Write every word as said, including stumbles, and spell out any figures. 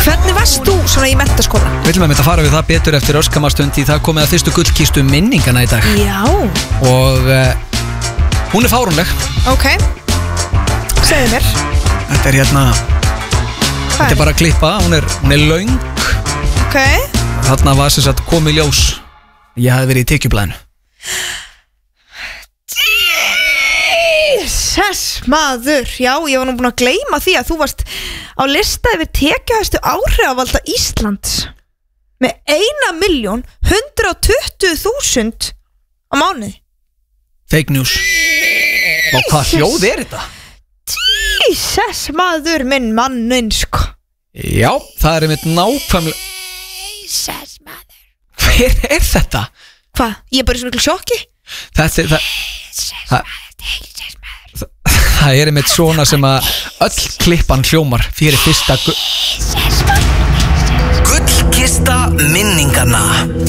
Hvernig varst þú svona í menntaskóla? Við viljum að mynda að fara við það betur eftir örskamastund í það komið að fyrstu gullkistu minningana í dag. Já. Og uh, hún er fáránleg. Ok, segðu mér. Þetta er hérna Þetta er bara að klippa, hún er, hún er löng. Ok. Þarna var sem sagt komið ljós. Ég hafði verið í tekjublæðinu. Jesus maður. Já, ég var nú búin að gleyma því að þú varst á lista yfir tekjuhæstu áhrifavalda Íslands með eina milljón hundrað og tuttugu þúsund á mánuði. Fake news. Og hvað hljóð er þetta? Jesus maður minn mannin sko. Já, það er einmitt nákvæmlega. Jesus maður. Hver er þetta? Hvað? Ég er bara í svona miklu sjokki. Þetta er það, það, það er einmitt svona sem að öll klippan hljómar fyrir fyrsta gu... Gullkista minningana.